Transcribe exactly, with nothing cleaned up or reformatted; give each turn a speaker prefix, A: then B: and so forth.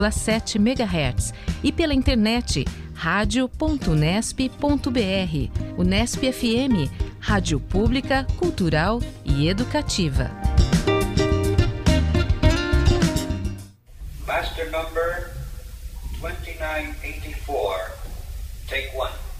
A: sete megahertz e pela internet rádio ponto unesp ponto br. Unesp F M, rádio pública, cultural e educativa.
B: Master number twenty-nine eighty-four, take one.